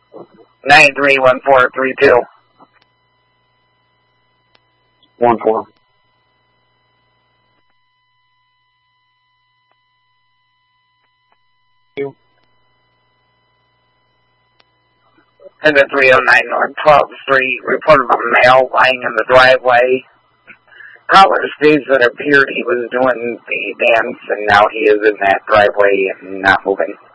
931432. 14. And the 309 North 12th Street, reported of a male lying in the driveway. Caller states that it appeared he was doing the dance, and now he is in that driveway and not moving.